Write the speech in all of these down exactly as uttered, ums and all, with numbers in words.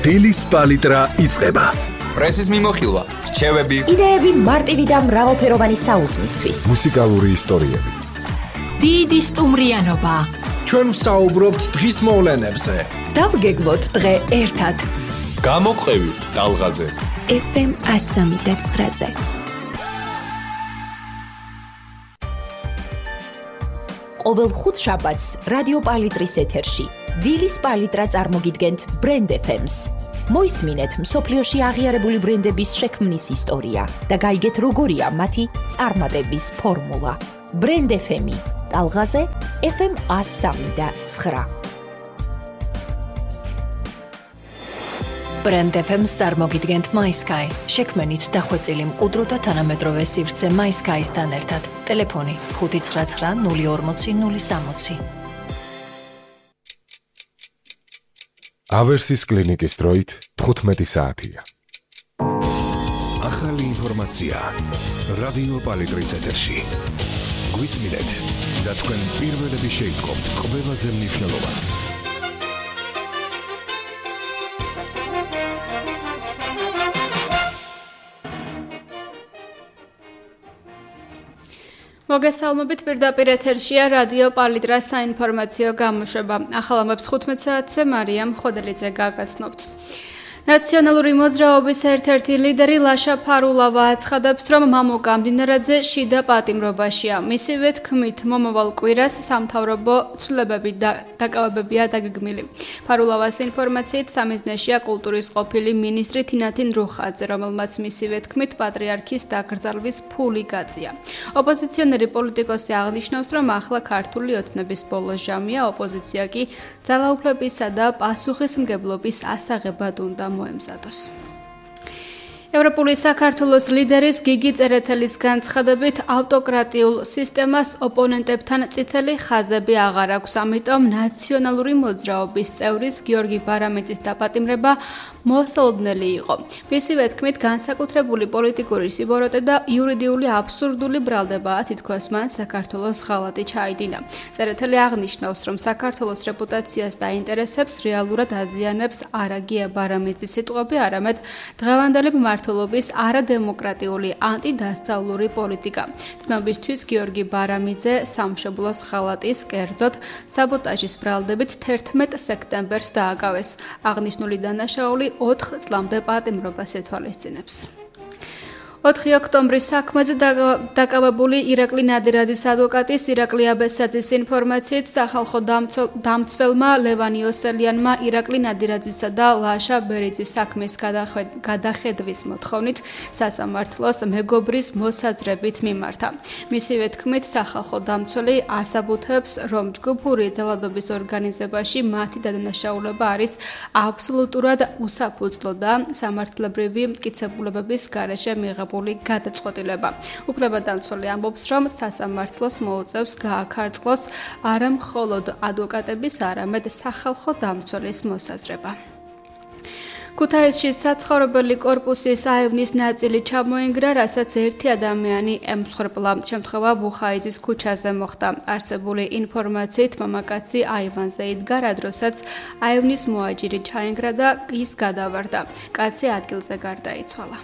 დილის პალიტრა იწყება. პრესის მიმოხილვა, რჩევები, იდეები მარტივი და მრავალფეროვანი საუზმისთვის. მუსიკალური ისტორიები. დიდი სტუმრიანობა. ჩვენ ვსაუბრობთ დღის მოვლენებზე. დავგეგმოთ დღე ერთად. გამოყევი ტალღაზე. ეფ ემ one oh three point nine-ზე. ყოველ ხუთშაბათს რადიო პალიტრის ეთერში დილის პალიტრა წარმოგიდგენთ ბრენდ ეფ ემს. მოისმინეთ მსოფლიოში აღიარებული ბრენდების შექმნის ისტორია და გაიგეთ როგორია მათი წარმატების ფორმულა. ბრენდ ეფ ემი ტალღაზე ეფ ემ one oh three point nine. ბრენდ ეფ ემს წარმოგიდგენთ MySky. შექმენით დახვეწილი მყუდრო და თანამედროვე სივრცე MySky-სთან ერთად. ტელეფონი ხუთი ცხრა ცხრა ნული ორმოცი ნული სამოცი. ავერსის კლინიკის დროით თხუთმეტი საათია. ახალი ინფორმაცია რადიო პალიტრის ეთერში. გვისმინეთ და თქვენ პირველები შეიტყობთ ყველაზე მნიშვნელოვანს. მოგესალმებით, პირდაპირ ეთერშია რადიო პალიტრას საინფორმაციო გამოშვება. ახალ ამბებს თხუთმეტ საათზე მარიამ ხოდელიძე გაგაცნობთ. ნაციონალური მოძრაობის ერთ-ერთი ლიდერი ლაშა ფარულავა აცხადებს, რომ მამო გამდინარაძე შიდა პატიმრობაშია. მისივე თქმით, მომავალ კვირას სამთავრობო ცვლილებები და დაკავებებია დაგეგმილი. ფარულავას ინფორმაციით სამიზნეშია კულტურის ყოფილი მინისტრი თინათინ რუხაძე, რომელმაც მისივე თქმით პატრიარქის დაკრძალვის ფული გაწია. ოპოზიციონერი პოლიტიკოსი აღნიშნავს, რომ ახლა ქართული ოცნების ბოლო ჟამია, ოპოზიცია კი ძალაუფლებისა და პასუხისმგებლობის ასაღებად უნდა მოემზადოს. ევროპული საქართველოს ლიდერის გიგი წერეთელის განცხადებით ავტოკრატიულ სისტემას ოპონენტებთან წითელი ხაზები აღარ აქვს, ამიტომ ნაციონალური მოძრაობის წევრის გიორგი ბარამიძის დაპატიმრება მოსალოდნელი იყო. მისივე თქმით, განსაკუთრებული პოლიტიკური სიბოროტე და იურიდიული აბსურდული ბრალდებაა, თითქოს მან საქართველოს ღალატი ჩაიდინა. წერეთელი აღნიშნავს, რომ საქართველოს რეპუტაციას და ინტერესებს რეალურად აზიანებს არა გია ბარამიძის სიტყვები, არამედ დღევანდელი მმართველობის არადემოკრატიული ანტიდასწავლური პოლიტიკა. ცნობისთვის გიორგი ბარამიძე სამშობლოს ღალატის, კერძოდ საბოტაჟის ბრალდებით თერთმეტ სექტემბერს დააკავეს. აღნიშნული დანაშაული ოთხ წლამდე პატიმრობას ეთვალისწინებს. ოთხი ოქტომბრის საქმეზე დაკავებული ირაკლი ნადირაძის ადვოკატის ირაკლი აბესაძის ინფორმაციით სახალხო დამცველმა ლევან იოსელიანმა ირაკლი ნადირაძისა და ლაშა ბერიძის საქმის გადახედვის მოთხოვნით სასამართლოს მეგობრის მოსაზრებით მიმართა. მისივე თქმით, სახალხო დამცველი ასაბუთებს, რომ ჯგუფური ძალადობის ორგანიზებაში მათი დადანაშაულება არის აბსოლუტურად უსაფუძვლო და სამართლებრივი მტკიცებულებების გარეშე მიღებული გადაწყვეტილება. უფლებადამცველი ამბობს, რომ სასამართლოს მოუწევს გააქარწყლოს არა მხოლოდ ადვოკატების, არამედ სახალხო დამცველის მოსაზრება. ქუთაისში საცხოვრებელი კორპუსის აივნის ნაწილი ჩამოინგრა, რასაც ერთი ადამიანი ემსხვერპლა. შემთხვევა ბუხაიძის ქუჩაზე მოხდა. არსებული ინფორმაციით მამაკაცი აივანზე იდგა, რადროსაც აივნის მოაჯირი ჩაინგრა და ის გადავარდა. კაცი ადგილზე გარდაიცვალა.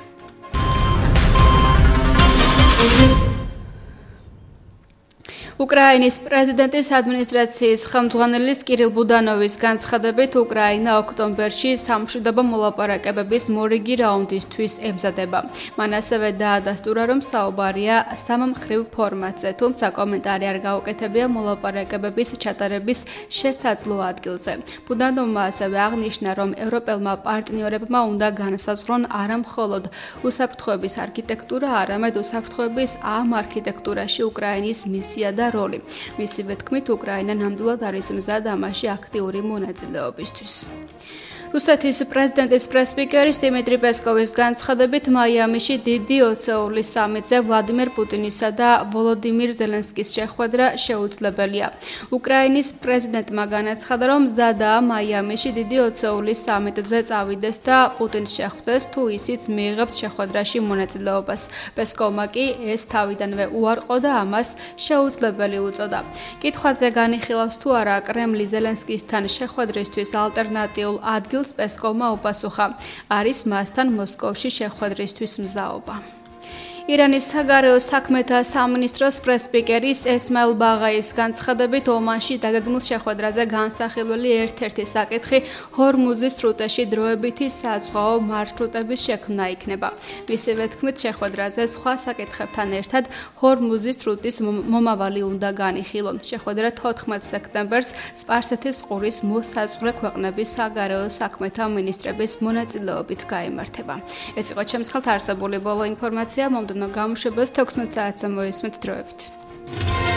უკრაინის პრეზიდენტის ადმინისტრაციის ხელმძღვანელის კირილ ბუდანოვის განცხადებით, უკრაინა ოქტომბერში სამშვიდობო მოლაპარაკებების მორიგი რაუნდისთვის ემზადება. მან ასევე დაადასტურა, რომ საუბარია სამმხრივ ფორმატზე, თუმცა კომენტარი არ გაუკეთებია მოლაპარაკებების ჩატარების შესაძლო ადგილზე. ბუდანოვმა ასევე აღნიშნა, რომ ევროპელმა პარტნიორებმა უნდა განსაზღვრონ არა მხოლოდ უსაფრთხოების არქიტექტურა, არამედ უსაფრთხოების ამ არქიტექტურაში უკრაინის მისია და როლი. მისივე თქმით, უკრაინა ნამდვილად არის მზად ამაში აქტიური მონაწილეობისთვის. რუსეთის პრეზიდენტის პრესპიკერის დიმიტრი პესკოვის განცხადებით, მაიამიში დიდი ოცეულის სამიტზე ვლადიმერ პუტინისა და ვოლოდიმირ ზელენსკის შეხვედრა შეუძლებელია. უკრაინის პრეზიდენტმა განაცხადა, რომ მზადაა მაიამიში დიდი ოცეულის სამიტზე წავიდეს და პუტინს შეხვდეს, თუ ისიც მიიღებს შეხვედრაში მონაწილეობას. პესკოვმა კი ეს თავიდანვე უარყო და ამას შეუძლებელი უწოდა. კითხვაზე განიხილავს თუ არა კრემლი ზელენსკისთან შეხვედრისთვის ალტერნატიულ ადგილს ადგილს პესკოვმა უპასუხა, არის მასთან მოსკოვში შეხვედრისთვის მზაობა. ირანის საგარეო საქმეთა სამინისტროს პრესპიკერის ესმაილ ბაღაის განცხადებით ომანში დაგეგმილ შეხვედრაზე განსახილველი ერთ-ერთი საკითხი ჰორმუზის სრუტეში დროებითი საზღვაო მარშრუტების შექმნა იქნება. მისივე თქმით, შეხვედრაზე სხვა საკითხებთან ერთად ჰორმუზის სრუტის მომავალი უნდა განიხილონ. შეხვედრა თოთხმეტ სექტემბერს სპარსეთის ყურის მოსაზღვრე ქვეყნების საგარეო საქმეთა მინისტრების მონაწილეობით გაიმართება. ეს იყო ჩემს ხელთ არსებული ბოლო ინფორმაცია. მომდევნო გამოშვებას თექვსმეტ საათზე მოისმენთ დროებით.